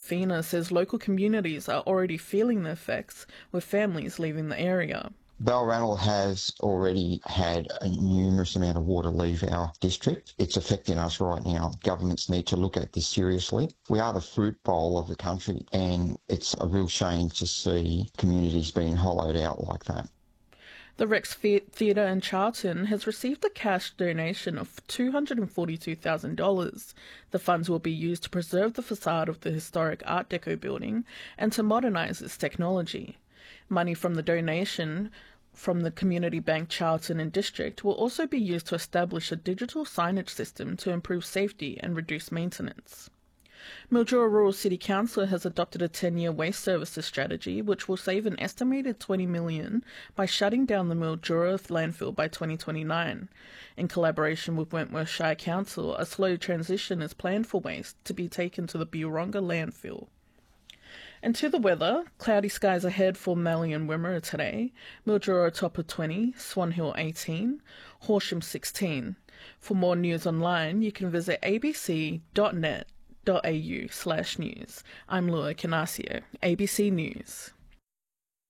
Fina says local communities are already feeling the effects, with families leaving the area. Balranald has already had a numerous amount of water leave our district. It's affecting us right now. Governments need to look at this seriously. We are the fruit bowl of the country, and it's a real shame to see communities being hollowed out like that. The Rex Theatre in Charlton has received a cash donation of $242,000. The funds will be used to preserve the facade of the historic Art Deco building and to modernise its technology. Money from the donation from the Community Bank Charlton and District will also be used to establish a digital signage system to improve safety and reduce maintenance. Mildura Rural City Council has adopted a 10-year waste services strategy which will save an estimated $20 million by shutting down the Mildura landfill by 2029. In collaboration with Wentworth Shire Council, a slow transition is planned for waste to be taken to the Burronga landfill. And to the weather, cloudy skies ahead for Mallee and Wimmera today. Mildura top of 20, Swan Hill 18, Horsham 16. For more news online, you can visit abc.net.au/news. I'm Lua Canasio, ABC News.